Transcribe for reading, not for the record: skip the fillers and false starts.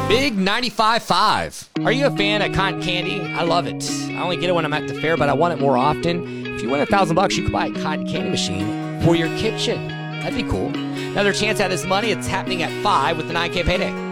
Big 95.5. Are you a fan of cotton candy? I love it. I only get it when I'm at the fair, but I want it more often. If you win $1,000, you could buy a cotton candy machine for your kitchen. That'd be cool. Another chance at this money. It's happening at 5 with the 9K payday.